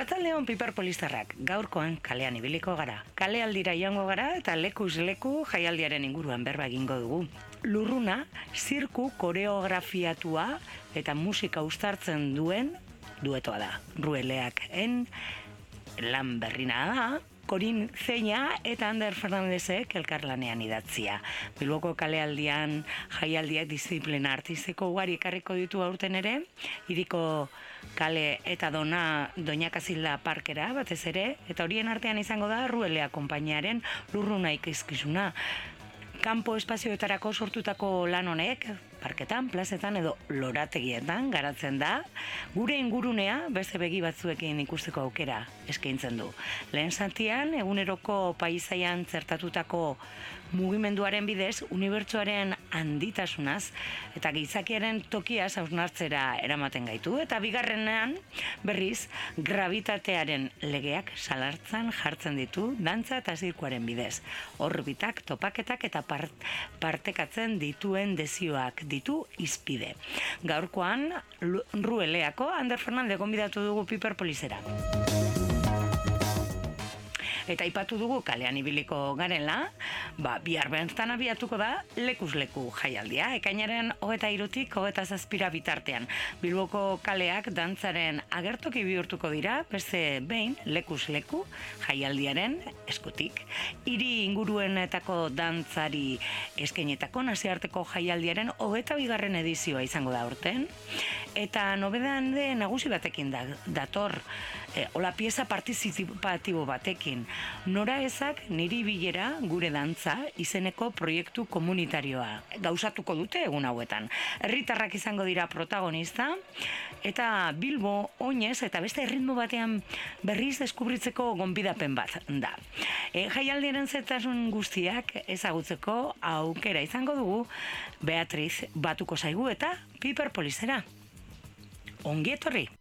Arratsaldeon Piperpolizarrak, gaurkoan kalean ibiliko gara. Kalealdira joango gara eta lekuz leku jaialdiaren inguruan berba egingo dugu. Lurruna, zirku koreografiatua eta musika uztartzen duen duetoa da. Rueleaken lan berrina da, Korin Zeina eta Ander Fernandezek elkarlanean idatzia. Bilboko kalealdian jaialdiak disiplina artistiko ugari ekarriko ditu aurten ere, hiriko kale eta Doña Casilda parkera batez ere, eta horien artean izango da Ruelea konpainiaren Lurruna ikuskizuna. Kanpo espazioetarako sortutako lan honek, parketan, plazetan edo lorategietan garatzen da, gure ingurunea beste begi batzuekin ikusteko aukera eskaintzen du. Lehen zatian, eguneroko paisaian zertatutako mugimenduaren bidez, unibertsoaren handitasunaz eta gizakiaren tokiaz hausnartzera eramaten gaitu, eta bigarrenean, berriz, gravitatearen legeak salartzan jartzen ditu dantza eta zirkuaren bidez. Orbitak, topaketak eta partekatzen dituen desioak ditu izpide. Gaurkoan, Rueleako Ander Fernandez gonbidatu dugu Piperpolizera. Eta aipatu dugu kalean ibiliko garela, bihar bertan abiatuko da lekuz leku jaialdia. Ekainaren 23-tik 27 bitartean. Bilboko kaleak dantzaren agertoki bihurtuko dira, beste behin lekuz leku jaialdiaren eskutik. Hiri inguruenetako dantzari eskainetako nazioarteko jaialdiaren 22. edizioa izango da aurten. Eta nobedan de nagusi batekin dator, hola pieza partizipatibo batekin. Nora ezak niri bilera gure dantza izeneko proiektu komunitarioa gauzatuko dute egun hauetan. Herritarrak izango dira protagonista eta Bilbo oinez eta beste erritmo batean berriz deskubritzeko gonbidapen bat da. Jaialdiaren zetasun guztiak ezagutzeko aukera izango dugu Beatriz batuko zaigu eta Piperpolizera. Ongi etorri!